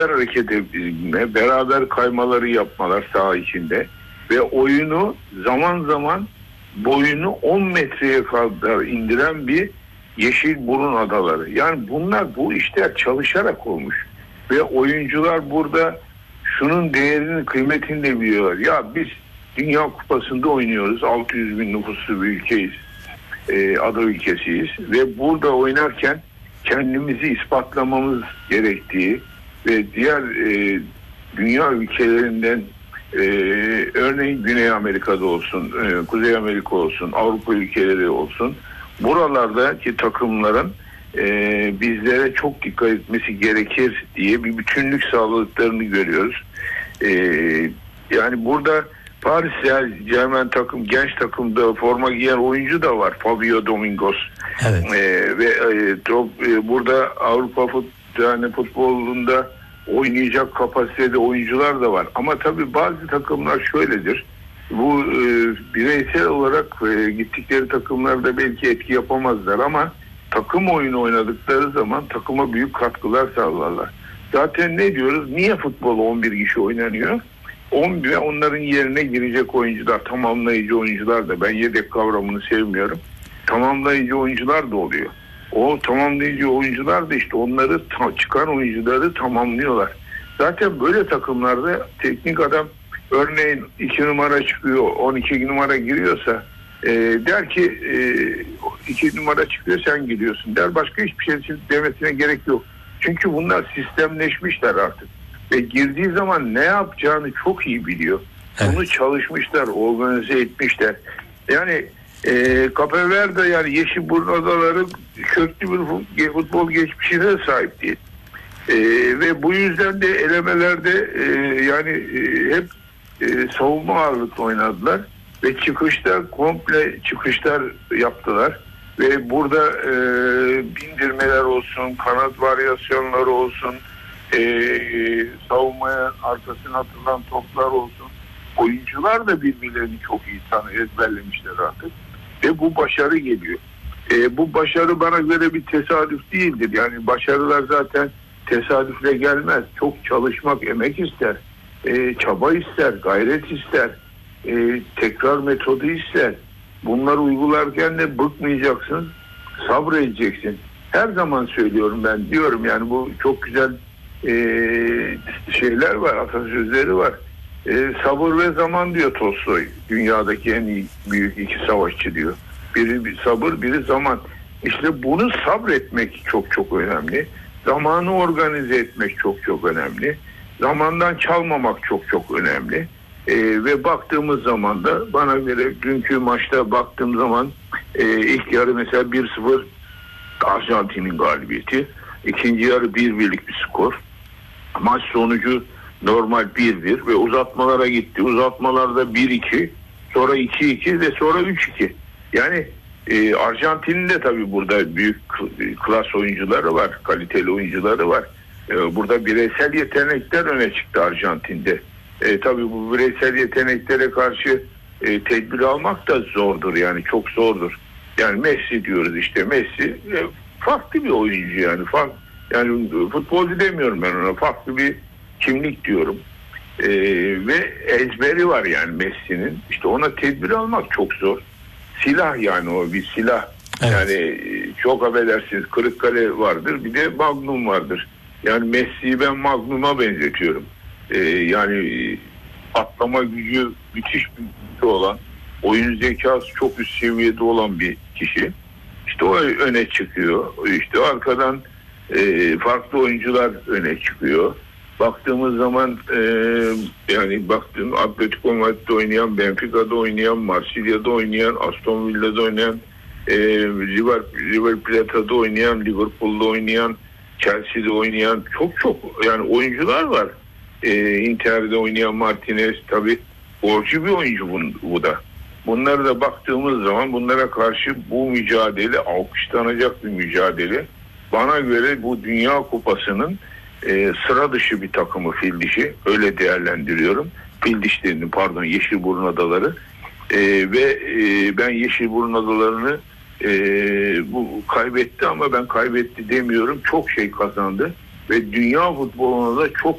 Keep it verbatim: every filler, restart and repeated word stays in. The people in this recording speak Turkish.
hareket etme, beraber kaymaları yapmalar saha içinde ve oyunu zaman zaman boyunu on metreye kadar indiren bir Yeşilburun adaları. Yani bunlar, bu işler çalışarak olmuş ve oyuncular burada şunun değerini, kıymetini de biliyorlar. Ya biz Dünya Kupası'nda oynuyoruz, altı yüz bin nüfuslu bir ülkeyiz, e, ada ülkesiyiz ve burada oynarken kendimizi ispatlamamız gerektiği ve diğer e, dünya ülkelerinden, e, örneğin Güney Amerika'da olsun, e, Kuzey Amerika olsun, Avrupa ülkeleri olsun, buralardaki takımların e, bizlere çok dikkat etmesi gerekir diye bir bütünlük sağladıklarını görüyoruz. E, yani burada Paris Saint-Germain takım, genç takımda forma giyen oyuncu da var, Fabio Domingos. Evet. E, ve e, top, e, burada Avrupa fut, yani futbolunda oynayacak kapasitede oyuncular da var. Ama tabii bazı takımlar şöyledir. Bu e, bireysel olarak e, gittikleri takımlarda belki etki yapamazlar ama takım oyunu oynadıkları zaman takıma büyük katkılar sağlarlar. Zaten ne diyoruz? Niye futbol on bir kişi oynanıyor? on bir onların yerine girecek oyuncular, tamamlayıcı oyuncular da, ben yedek kavramını sevmiyorum. Tamamlayıcı oyuncular da oluyor. O tamamlayıcı oyuncular da işte onları ta, çıkan oyuncuları tamamlıyorlar. Zaten böyle takımlarda teknik adam örneğin iki numara çıkıyor, on iki numara giriyorsa e, der ki e, iki numara çıkıyor, sen giriyorsun der. Başka hiçbir şey demesine gerek yok. Çünkü bunlar sistemleşmişler artık. Ve girdiği zaman ne yapacağını çok iyi biliyor. Evet. Bunu çalışmışlar, organize etmişler. Yani e, Cape Verde, yani Yeşilburun Adaları köklü bir futbol geçmişine sahip değil. E, ve bu yüzden de elemelerde e, yani e, hep e, savunma ağırlıklı oynadılar. Ve çıkışta komple çıkışlar yaptılar. Ve burada e, bindirmeler olsun, kanat varyasyonları olsun, e, e, savunmaya arkasına atılan toplar olsun. Oyuncular da birbirlerini çok iyi tanı, ezberlemişler artık. Ve bu başarı geliyor. E, bu başarı bana göre bir tesadüf değildir. Yani başarılar zaten tesadüfle gelmez. Çok çalışmak, emek ister. E, çaba ister, gayret ister. E, tekrar metodu ister. Bunları uygularken de bıkmayacaksın, sabredeceksin. Her zaman söylüyorum ben, diyorum yani bu çok güzel e, şeyler var, atasözleri var. E, sabır ve zaman diyor Tolstoy. Dünyadaki en iyi, büyük iki savaşçı diyor. Biri bir sabır, biri zaman. İşte bunu sabretmek çok çok önemli. Zamanı organize etmek çok çok önemli. Zamandan çalmamak çok çok önemli. E, ve baktığımız zaman da bana göre dünkü maçta baktığım zaman e, ilk yarı mesela bir sıfır Arjantin'in galibiyeti. İkinci yarı bir birlik bir skor. Maç sonucu normal bir bir ve uzatmalara gitti. Uzatmalarda bir iki, sonra iki iki ve sonra üç iki. Yani e, Arjantin'in de tabii burada büyük klas oyuncuları var, kaliteli oyuncuları var. E, burada bireysel yetenekler öne çıktı Arjantin'de. E, tabii bu bireysel yeteneklere karşı e, tedbir almak da zordur, yani çok zordur. Yani Messi diyoruz, işte Messi e, farklı bir oyuncu, yani farklı, yani futbolcu demiyorum ben ona, farklı bir kimlik diyorum. E, ve ezberi var yani Messi'nin. İşte ona tedbir almak çok zor. Silah, yani o bir silah. Evet. Yani çok affedersiniz, Kırıkkale vardır, bir de Magnum vardır. Yani Messi'yi ben Magnum'a benzetiyorum. Ee, yani atlama gücü müthiş bir gücü olan, oyun zekası çok üst seviyede olan bir kişi. İşte o öne çıkıyor. İşte arkadan e, farklı oyuncular öne çıkıyor. Baktığımız zaman e, yani baktığım Atletico Madrid'de oynayan, Benfica'da oynayan, Marsilya'da oynayan, Aston Villa'da oynayan, e, River, River Plate'da oynayan, Liverpool'da oynayan, Chelsea'de oynayan çok çok yani oyuncular var. E, Inter'de oynayan Martinez, tabii golcü bir oyuncu bu, bu da. Bunlara da baktığımız zaman bunlara karşı bu mücadele alkışlanacak bir mücadele. Bana göre bu Dünya Kupası'nın e, sıra dışı bir takımı fil dişi. Öyle değerlendiriyorum. Fil dişlerini, pardon, Yeşilburun Adaları. E, ve e, ben Yeşilburun Adaları'nı e, bu kaybetti ama ben kaybetti demiyorum. Çok şey kazandı ve dünya futboluna da çok